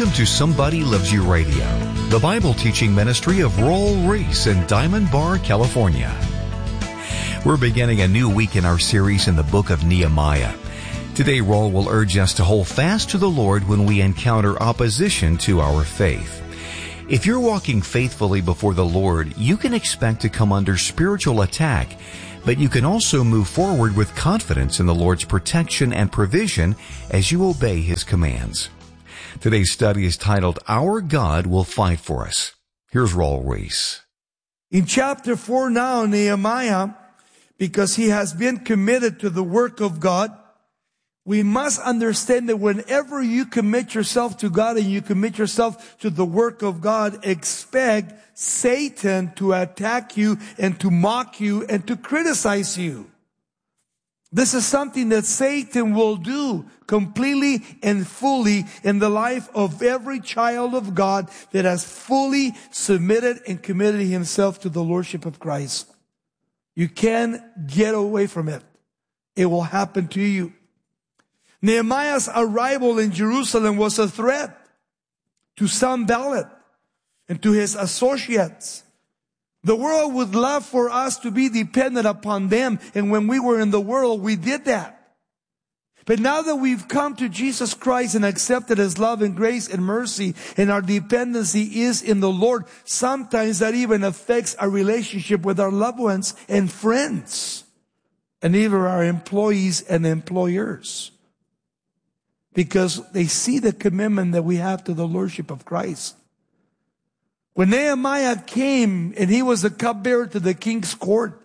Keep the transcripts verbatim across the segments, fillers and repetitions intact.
Welcome to Somebody Loves You Radio, the Bible teaching ministry of Royal Reese in Diamond Bar, California. We're beginning a new week in our series in the book of Nehemiah. Today, Royal will urge us to hold fast to the Lord when we encounter opposition to our faith. If you're walking faithfully before the Lord, you can expect to come under spiritual attack, but you can also move forward with confidence in the Lord's protection and provision as you obey His commands. Today's study is titled, Our God Will Fight for Us. Here's Royal Reese. In chapter four now, Nehemiah, because he has been committed to the work of God, we must understand that whenever you commit yourself to God and you commit yourself to the work of God, expect Satan to attack you and to mock you and to criticize you. This is something that Satan will do completely and fully in the life of every child of God that has fully submitted and committed himself to the Lordship of Christ. You can't get away from it. It will happen to you. Nehemiah's arrival in Jerusalem was a threat to Sanballat and to his associates. The world would love for us to be dependent upon them, and when we were in the world, we did that. But now that we've come to Jesus Christ and accepted His love and grace and mercy, and our dependency is in the Lord, sometimes that even affects our relationship with our loved ones and friends, and even our employees and employers, because they see the commitment that we have to the Lordship of Christ. When Nehemiah came and he was the cupbearer to the king's court,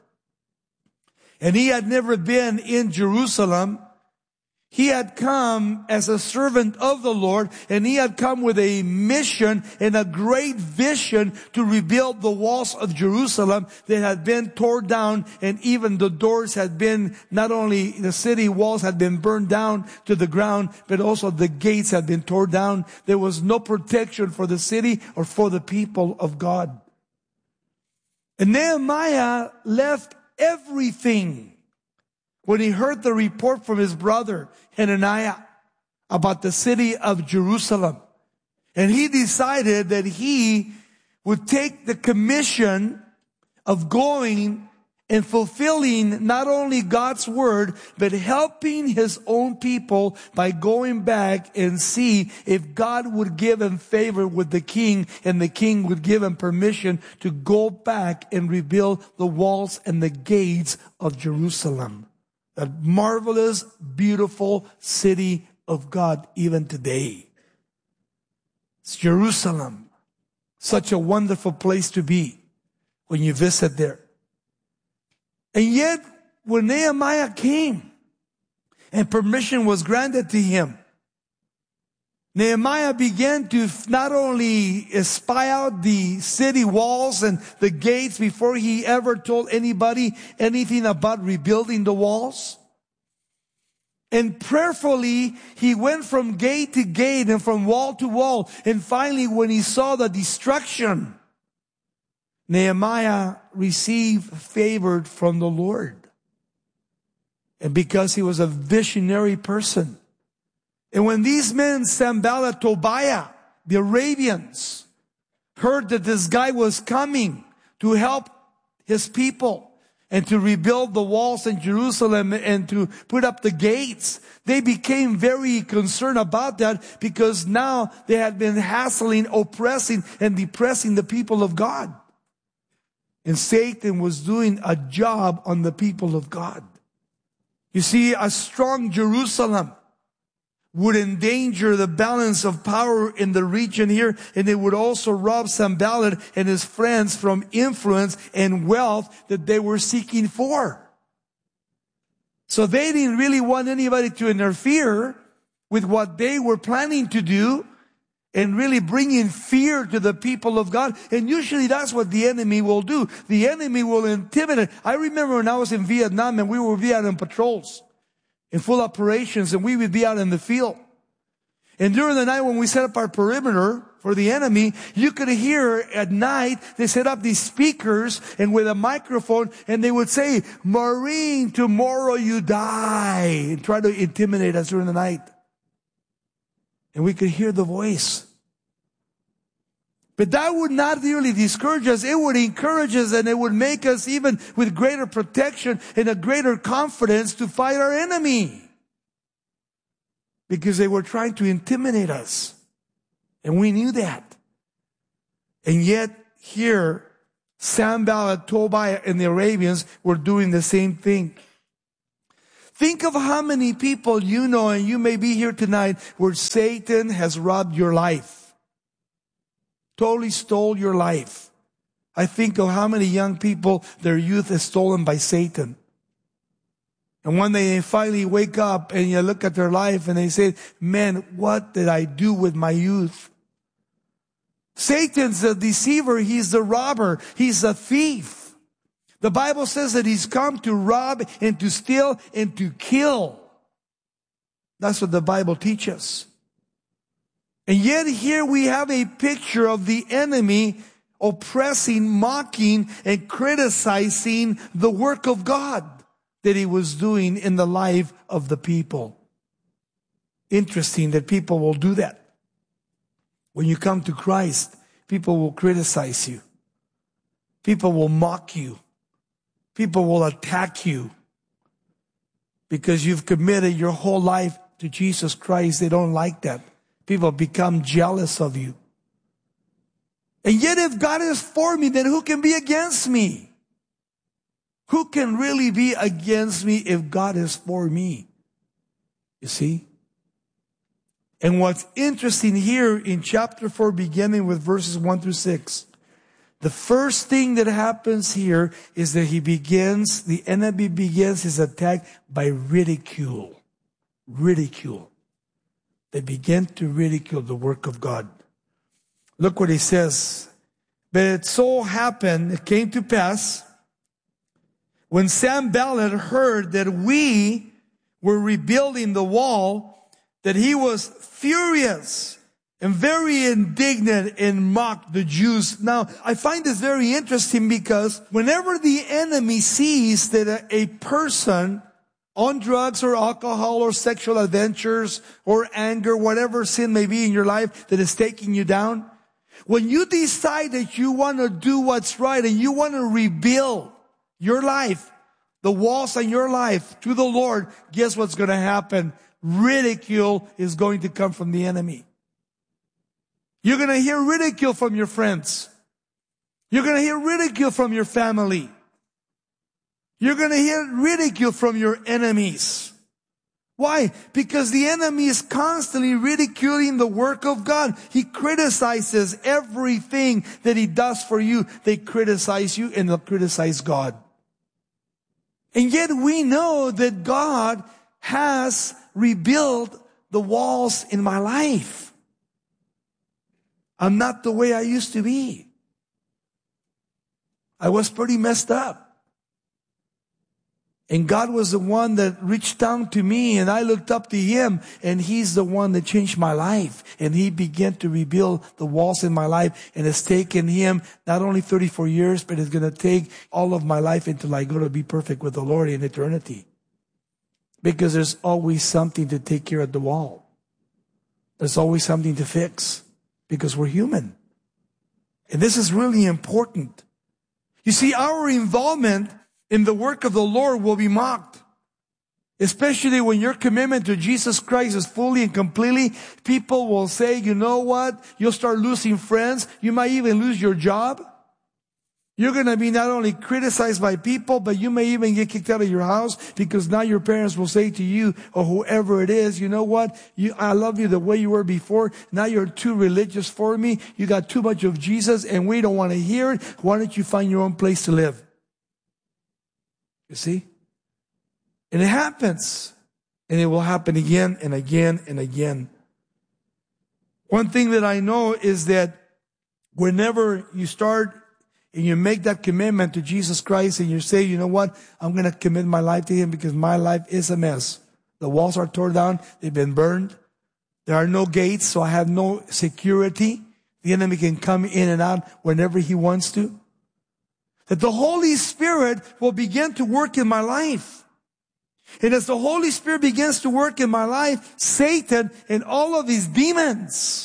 and he had never been in Jerusalem, he had come as a servant of the Lord, and he had come with a mission and a great vision to rebuild the walls of Jerusalem that had been torn down, and even the doors had been, not only the city walls had been burned down to the ground, but also the gates had been torn down. There was no protection for the city or for the people of God. And Nehemiah left everything when he heard the report from his brother Hananiah about the city of Jerusalem. And he decided that he would take the commission of going and fulfilling not only God's word, but helping his own people by going back and see if God would give him favor with the king, and the king would give him permission to go back and rebuild the walls and the gates of Jerusalem. A marvelous, beautiful city of God even today. It's Jerusalem. Such a wonderful place to be when you visit there. And yet, when Nehemiah came and permission was granted to him, Nehemiah began to not only spy out the city walls and the gates before he ever told anybody anything about rebuilding the walls. And prayerfully, he went from gate to gate and from wall to wall. And finally, when he saw the destruction, Nehemiah received favor from the Lord. And because he was a visionary person, and when these men, Sanballat, Tobiah, the Arabians, heard that this guy was coming to help his people and to rebuild the walls in Jerusalem and to put up the gates, they became very concerned about that, because now they had been hassling, oppressing, and depressing the people of God. And Satan was doing a job on the people of God. You see, a strong Jerusalem would endanger the balance of power in the region here, and it would also rob Sanballat and his friends from influence and wealth that they were seeking for. So they didn't really want anybody to interfere with what they were planning to do and really bringing fear to the people of God. And usually that's what the enemy will do. The enemy will intimidate. I remember when I was in Vietnam and we were Vietnam patrols in full operations, and we would be out in the field. And during the night when we set up our perimeter for the enemy, you could hear at night, they set up these speakers and with a microphone, and they would say, "Marine, tomorrow you die," and try to intimidate us during the night. And we could hear the voice But that would not really discourage us. It would encourage us, and it would make us even with greater protection and a greater confidence to fight our enemy. Because they were trying to intimidate us. And we knew that. And yet here, Sanballat, Tobiah, and the Arabians were doing the same thing. Think of how many people you know, and you may be here tonight, where Satan has robbed your life. Totally stole your life. I think of how many young people, their youth is stolen by Satan. And when they finally wake up and you look at their life and they say, man, what did I do with my youth? Satan's a deceiver. He's a robber. He's a thief. The Bible says that he's come to rob and to steal and to kill. That's what the Bible teaches. And yet here we have a picture of the enemy oppressing, mocking, and criticizing the work of God that he was doing in the life of the people. Interesting that people will do that. When you come to Christ, people will criticize you. People will mock you. People will attack you. Because you've committed your whole life to Jesus Christ. They don't like that. People become jealous of you. And yet if God is for me, then who can be against me? Who can really be against me if God is for me? You see? And what's interesting here in chapter four, beginning with verses one through six, the first thing that happens here is that he begins, the enemy begins his attack by ridicule. Ridicule. They begin to ridicule the work of God. Look what he says. But it so happened, it came to pass, when Sanballat heard that we were rebuilding the wall, that he was furious and very indignant and mocked the Jews. Now, I find this very interesting because whenever the enemy sees that a, a person on drugs or alcohol or sexual adventures or anger, whatever sin may be in your life that is taking you down, when you decide that you want to do what's right and you want to rebuild your life, the walls in your life to the Lord, guess what's going to happen? Ridicule is going to come from the enemy. You're going to hear ridicule from your friends. You're going to hear ridicule from your family. You're going to hear ridicule from your enemies. Why? Because the enemy is constantly ridiculing the work of God. He criticizes everything that he does for you. They criticize you and they'll criticize God. And yet we know that God has rebuilt the walls in my life. I'm not the way I used to be. I was pretty messed up. And God was the one that reached down to me and I looked up to him, and he's the one that changed my life. And he began to rebuild the walls in my life, and it's taken him not only thirty-four years, but it's going to take all of my life until I go to be perfect with the Lord in eternity. Because there's always something to take care of the wall. There's always something to fix because we're human. And this is really important. You see, our involvement in the work of the Lord will be mocked. Especially when your commitment to Jesus Christ is fully and completely. People will say, you know what? You'll start losing friends. You might even lose your job. You're going to be not only criticized by people, but you may even get kicked out of your house because now your parents will say to you or whoever it is, you know what? You, I love you the way you were before. Now you're too religious for me. You got too much of Jesus and we don't want to hear it. Why don't you find your own place to live? You see? And it happens. And it will happen again and again and again. One thing that I know is that whenever you start and you make that commitment to Jesus Christ and you say, you know what, I'm going to commit my life to him because my life is a mess. The walls are torn down. They've been burned. There are no gates, so I have no security. The enemy can come in and out whenever he wants to. That the Holy Spirit will begin to work in my life. And as the Holy Spirit begins to work in my life, Satan and all of his demons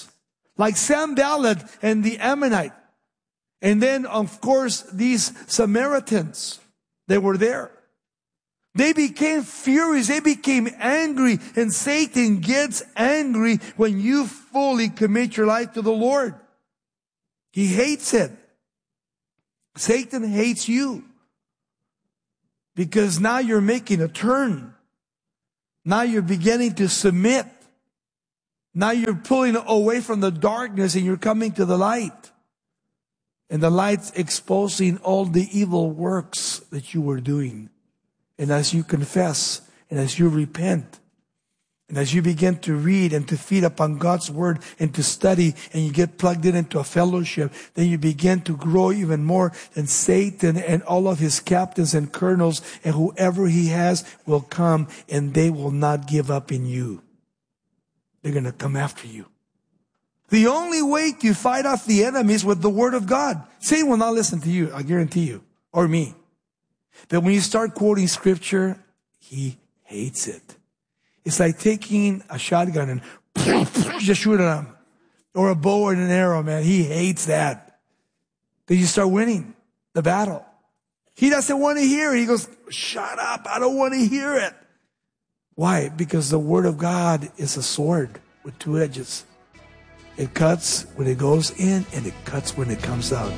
Like Sanballat and the Ammonite. And then, of course, these Samaritans, they were there. They became furious. They became angry. And Satan gets angry when you fully commit your life to the Lord. He hates it. Satan hates you. Because now you're making a turn. Now you're beginning to submit. Now you're pulling away from the darkness and you're coming to the light. And the light's exposing all the evil works that you were doing. And as you confess, and as you repent, and as you begin to read and to feed upon God's Word and to study, and you get plugged in into a fellowship, then you begin to grow even more. And Satan and all of his captains and colonels and whoever he has will come, and they will not give up in you. They're going to come after you. The only way to fight off the enemy is with the Word of God. Satan will not listen to you, I guarantee you, or me. But when you start quoting Scripture, he hates it. It's like taking a shotgun and just shoot at him. Or a bow and an arrow, man. He hates that. Because you start winning the battle. He doesn't want to hear it. He goes, shut up, I don't want to hear it. Why? Because the Word of God is a sword with two edges. It cuts when it goes in, and it cuts when it comes out.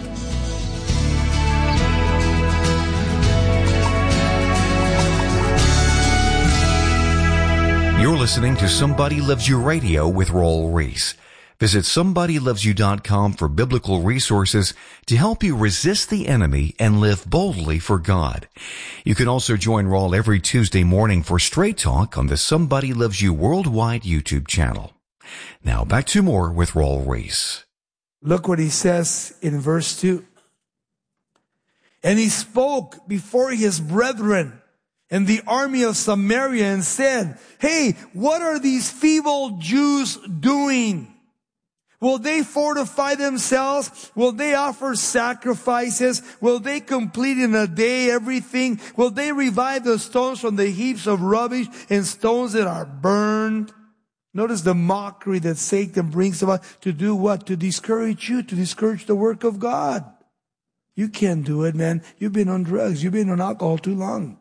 You're listening to Somebody Loves You Radio with Raul Ries. Visit somebody loves you dot com for biblical resources to help you resist the enemy and live boldly for God. You can also join Raul every Tuesday morning for Straight Talk on the Somebody Loves You Worldwide YouTube channel. Now back to more with Raul Ries. Look what he says in verse two. And he spoke before his brethren and the army of Samaria and said, hey, what are these feeble Jews doing? Will they fortify themselves? Will they offer sacrifices? Will they complete in a day everything? Will they revive the stones from the heaps of rubbish and stones that are burned? Notice the mockery that Satan brings about to do what? To discourage you, to discourage the work of God. You can't do it, man. You've been on drugs. You've been on alcohol too long.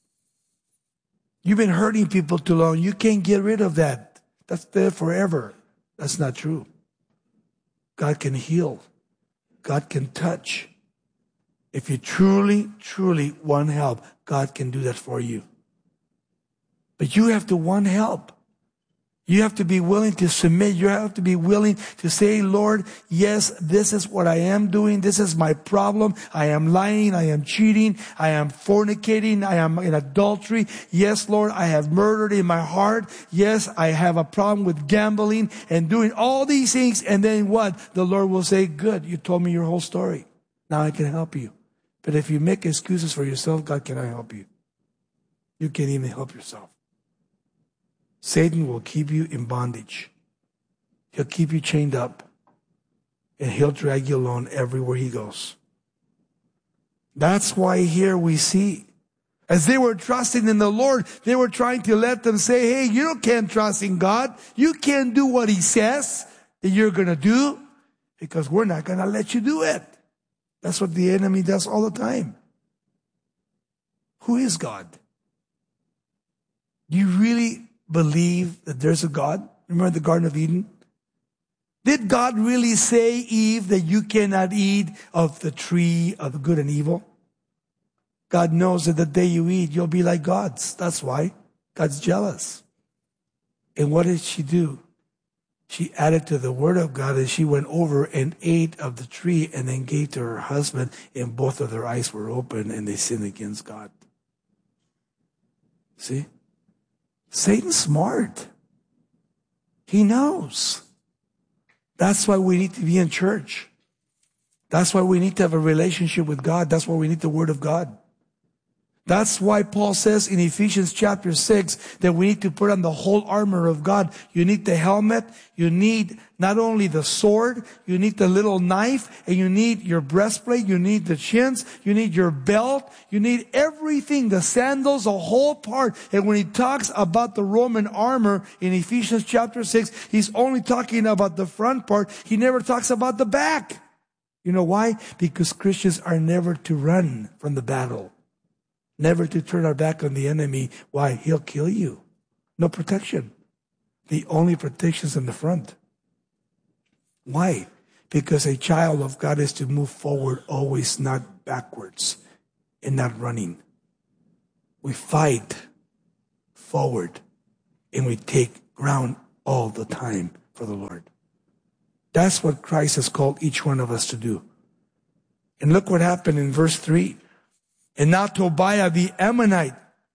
You've been hurting people too long. You can't get rid of that. That's there forever. That's not true. God can heal. God can touch. If you truly, truly want help, God can do that for you. But you have to want help. You have to be willing to submit. You have to be willing to say, Lord, yes, this is what I am doing. This is my problem. I am lying. I am cheating. I am fornicating. I am in adultery. Yes, Lord, I have murdered in my heart. Yes, I have a problem with gambling and doing all these things. And then what? The Lord will say, good, you told me your whole story. Now I can help you. But if you make excuses for yourself, God cannot help you. You can't even help yourself. Satan will keep you in bondage. He'll keep you chained up. And he'll drag you along everywhere he goes. That's why here we see, as they were trusting in the Lord, they were trying to let them say, hey, you can't trust in God. You can't do what he says that you're going to do because we're not going to let you do it. That's what the enemy does all the time. Who is God? Do you really believe that there's a God? Remember the Garden of Eden? Did God really say, Eve, that you cannot eat of the tree of good and evil? God knows that the day you eat, you'll be like gods. That's why. God's jealous. And what did she do? She added to the word of God and she went over and ate of the tree and then gave to her husband, and both of their eyes were open and they sinned against God. See? Satan's smart. He knows. That's why we need to be in church. That's why we need to have a relationship with God. That's why we need the Word of God. That's why Paul says in Ephesians chapter six that we need to put on the whole armor of God. You need the helmet. You need not only the sword, you need the little knife, and you need your breastplate. You need the chins. You need your belt. You need everything, the sandals, a whole part. And when he talks about the Roman armor in Ephesians chapter six, he's only talking about the front part. He never talks about the back. You know why? Because Christians are never to run from the battle. Never to turn our back on the enemy. Why? He'll kill you. No protection. The only protection is in the front. Why? Because a child of God is to move forward always, not backwards, and not running. We fight forward, and we take ground all the time for the Lord. That's what Christ has called each one of us to do. And look what happened in verse three. And now Tobiah the Ammonite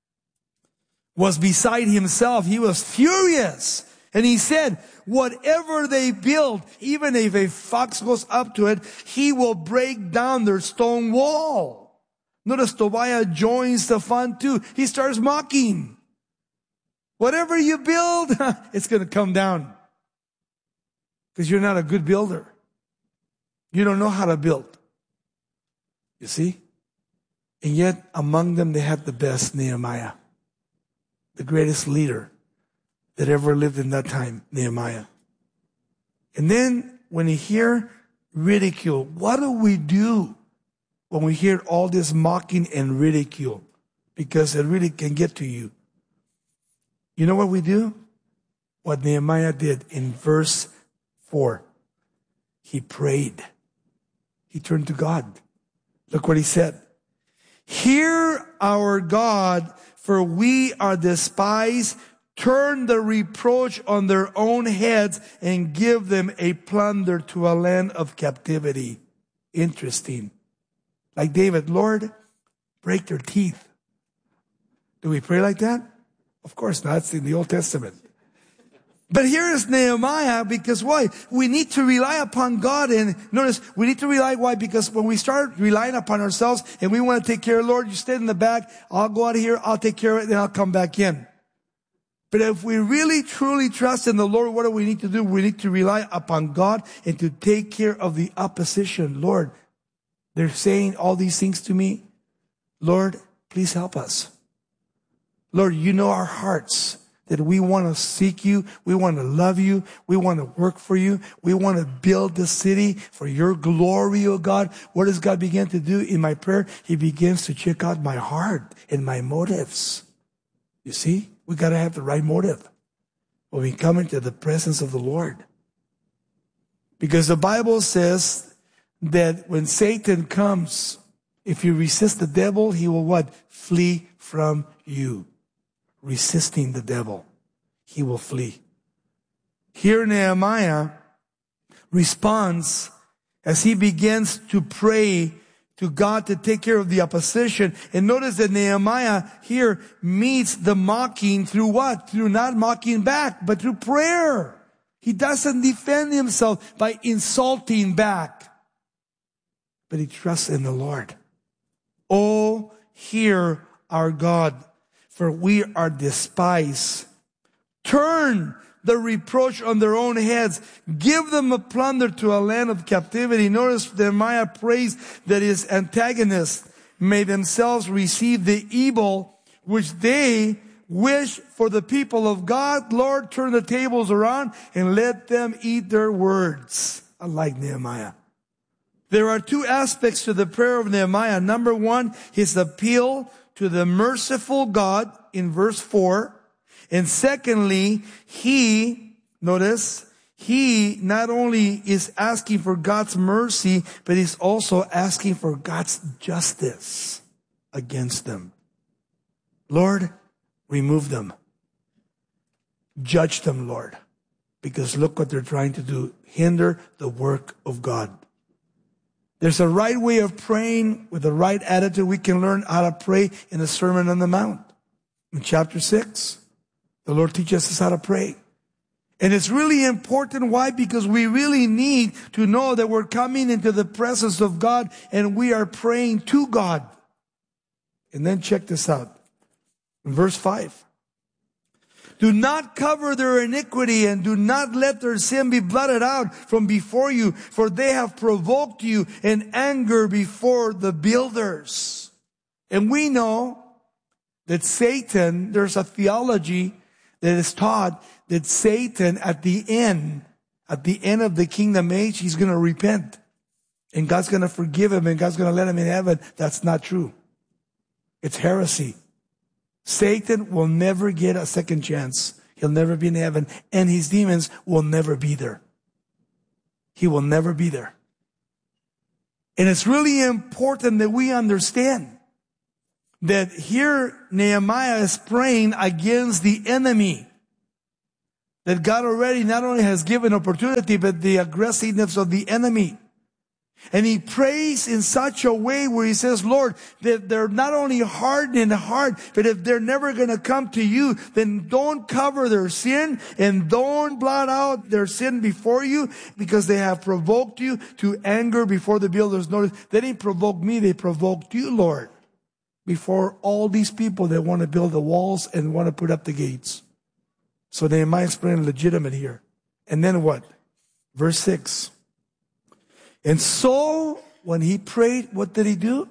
was beside himself. He was furious. And he said, whatever they build, even if a fox goes up to it, he will break down their stone wall. Notice Tobiah joins the fun too. He starts mocking. Whatever you build, it's going to come down. Because you're not a good builder. You don't know how to build. You see? And yet, among them, they had the best, Nehemiah. The greatest leader that ever lived in that time, Nehemiah. And then, when you hear ridicule, what do we do when we hear all this mocking and ridicule? Because it really can get to you. You know what we do? What Nehemiah did in verse four. He prayed. He turned to God. Look what he said. Hear our God, for we are despised. Turn the reproach on their own heads and give them a plunder to a land of captivity. Interesting. Like David, Lord, break their teeth. Do we pray like that? Of course not. It's in the Old Testament. But here is Nehemiah, because why? We need to rely upon God. And notice, we need to rely, why? Because when we start relying upon ourselves and we want to take care of, Lord, you stay in the back, I'll go out of here, I'll take care of it, then I'll come back in. But if we really, truly trust in the Lord, what do we need to do? We need to rely upon God and to take care of the opposition. Lord, they're saying all these things to me. Lord, please help us. Lord, you know our hearts. That we want to seek you, we want to love you, we want to work for you, we want to build the city for your glory, oh God. What does God begin to do in my prayer? He begins to check out my heart and my motives. You see, we got to have the right motive when we come into the presence of the Lord. Because the Bible says that when Satan comes, if you resist the devil, he will what? Flee from you. Resisting the devil, he will flee. Here Nehemiah responds as he begins to pray to God to take care of the opposition. And notice that Nehemiah here meets the mocking through what? Through not mocking back, but through prayer. He doesn't defend himself by insulting back, but he trusts in the Lord. Oh, hear our God, for we are despised. Turn the reproach on their own heads. Give them a plunder to a land of captivity. Notice Nehemiah prays that his antagonists may themselves receive the evil which they wish for the people of God. Lord, turn the tables around and let them eat their words. I like Nehemiah. There are two aspects to the prayer of Nehemiah. Number one, his appeal to the merciful God in verse four. And secondly, he, notice, he not only is asking for God's mercy, but he's also asking for God's justice against them. Lord, remove them. Judge them, Lord. Because look what they're trying to do. Hinder the work of God. There's a right way of praying with the right attitude. We can learn how to pray in the Sermon on the Mount. In chapter six, the Lord teaches us how to pray. And it's really important. Why? Because we really need to know that we're coming into the presence of God and we are praying to God. And then check this out. In verse five. Do not cover their iniquity and do not let their sin be blotted out from before you, for they have provoked you in anger before the builders. And we know that Satan, there's a theology that is taught that Satan at the end, at the end of the kingdom age, he's going to repent. And God's going to forgive him and God's going to let him in heaven. That's not true. It's heresy. Satan will never get a second chance. He'll never be in heaven. And his demons will never be there. He will never be there. And it's really important that we understand that here Nehemiah is praying against the enemy. That God already not only has given opportunity, but the aggressiveness of the enemy. And he prays in such a way where he says, Lord, that they're not only hardened in heart, but if they're never going to come to you, then don't cover their sin and don't blot out their sin before you, because they have provoked you to anger before the builders. Notice, they didn't provoke me, they provoked you, Lord, before all these people that want to build the walls and want to put up the gates. So Nehemiah is praying legitimate here. And then what? Verse six. And so, when he prayed, what did he do?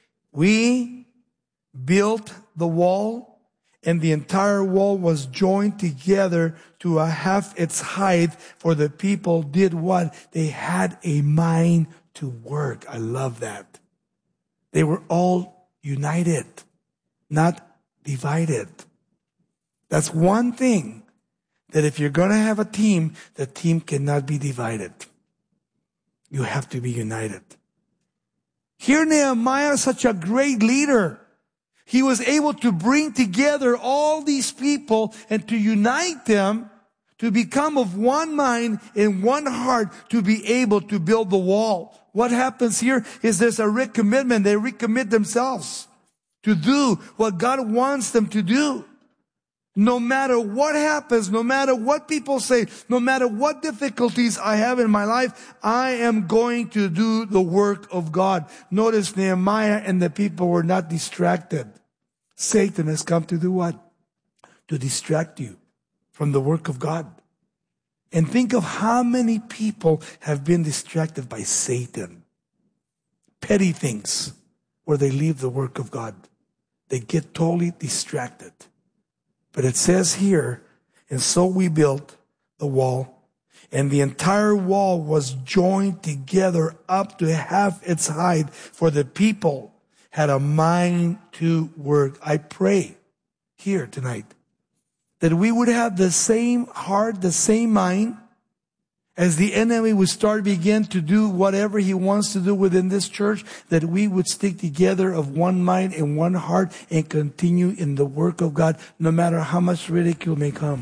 We built the wall, and the entire wall was joined together to a half its height, for the people did what? They had a mind to work. I love that. They were all united, not divided. That's one thing, that if you're going to have a team, the team cannot be divided. You have to be united. Here Nehemiah is such a great leader. He was able to bring together all these people and to unite them to become of one mind and one heart to be able to build the wall. What happens here is there's a recommitment. They recommit themselves to do what God wants them to do. No matter what happens, no matter what people say, no matter what difficulties I have in my life, I am going to do the work of God. Notice Nehemiah and the people were not distracted. Satan has come to do what? To distract you from the work of God. And think of how many people have been distracted by Satan. Petty things where they leave the work of God. They get totally distracted. But it says here, and so we built the wall, and the entire wall was joined together up to half its height, for the people had a mind to work. I pray here tonight that we would have the same heart, the same mind, as the enemy would start begin to do whatever he wants to do within this church, that we would stick together of one mind and one heart and continue in the work of God, no matter how much ridicule may come.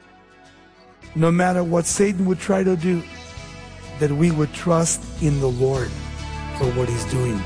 No matter what Satan would try to do, that we would trust in the Lord for what he's doing.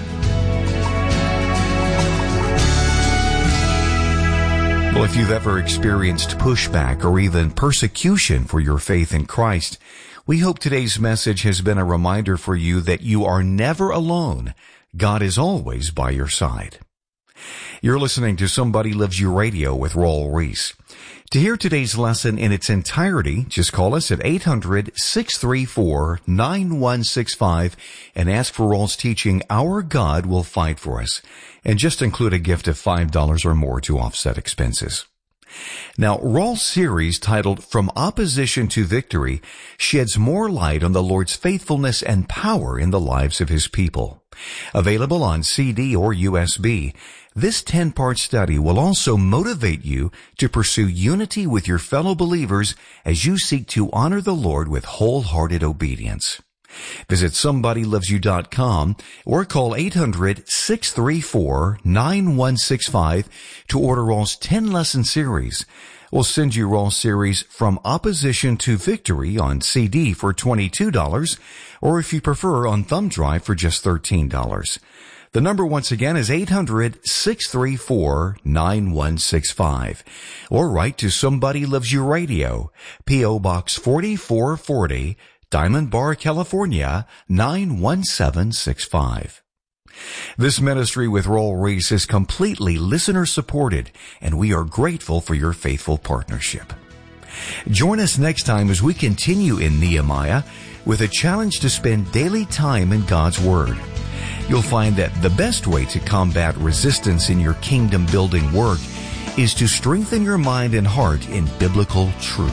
Well, if you've ever experienced pushback or even persecution for your faith in Christ, we hope today's message has been a reminder for you that you are never alone. God is always by your side. You're listening to Somebody Loves You Radio with Raul Ries. To hear today's lesson in its entirety, just call us at eight hundred, six three four, nine one six five and ask for Raul's teaching, Our God Will Fight for Us, and just include a gift of five dollars or more to offset expenses. Now, Raul's series titled From Opposition to Victory sheds more light on the Lord's faithfulness and power in the lives of His people. Available on C D or U S B, this ten-part study will also motivate you to pursue unity with your fellow believers as you seek to honor the Lord with wholehearted obedience. Visit somebody loves you dot com or call eight hundred, six three four, nine one six five to order Raul's ten-lesson series. We'll send you Raul's series From Opposition to Victory on C D for twenty-two dollars, or if you prefer, on thumb drive for just thirteen dollars. The number once again is eight hundred, six three four, nine one six five. Or write to Somebody Loves You Radio, P O Box forty-four forty, Diamond Bar, California, nine one seven six five. This ministry with Raul Ries is completely listener-supported, and we are grateful for your faithful partnership. Join us next time as we continue in Nehemiah with a challenge to spend daily time in God's Word. You'll find that the best way to combat resistance in your kingdom-building work is to strengthen your mind and heart in biblical truth.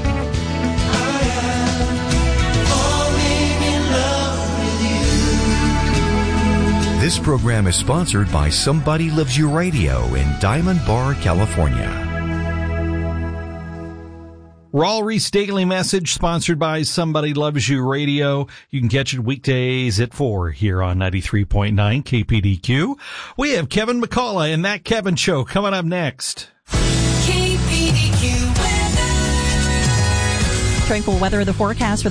This program is sponsored by Somebody Loves You Radio in Diamond Bar, California. Raul Ries Daily Message, sponsored by Somebody Loves You Radio. You can catch it weekdays at four here on ninety-three point nine K P D Q. We have Kevin McCullough and That Kevin Show coming up next. K P D Q weather. Tranquil weather, the forecast for